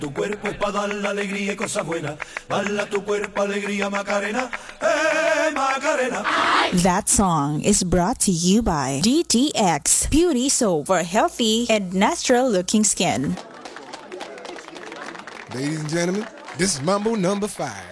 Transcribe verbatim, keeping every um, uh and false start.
Tu cuerpo es para dar la alegría y cosas buenas. Bala tu cuerpo alegría Macarena, eh Macarena. That song is brought to you by D T X Beauty Soap for healthy and natural looking skin. Ladies and gentlemen, this is Mambo number five.